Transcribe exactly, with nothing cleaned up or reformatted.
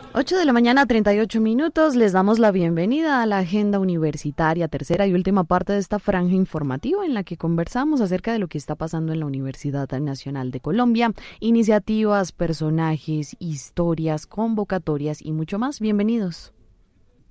ocho de la mañana, treinta y ocho minutos. Les damos la bienvenida a la agenda universitaria, tercera y última parte de esta franja informativa en la que conversamos acerca de lo que está pasando en la Universidad Nacional de Colombia, iniciativas, personajes, historias, convocatorias y mucho más. Bienvenidos.